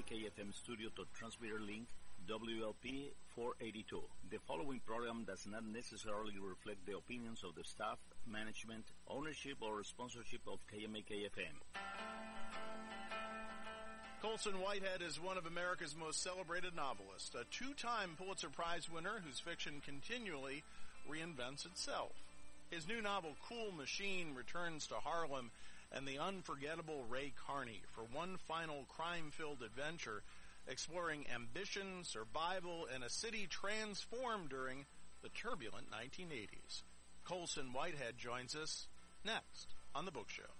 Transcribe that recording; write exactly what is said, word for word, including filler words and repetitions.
K F M studio to transmitter link W L P four eighty-two. The following program does not necessarily reflect the opinions of the staff, management, ownership, or sponsorship of K M A K F M. Colson Whitehead is one of America's most celebrated novelists, a two-time Pulitzer Prize winner whose fiction continually reinvents itself. His new novel, Cool Machine, returns to Harlem and the unforgettable Ray Carney for one final crime-filled adventure exploring ambition, survival, and a city transformed during the turbulent nineteen eighties. Colson Whitehead joins us next on The Book Show.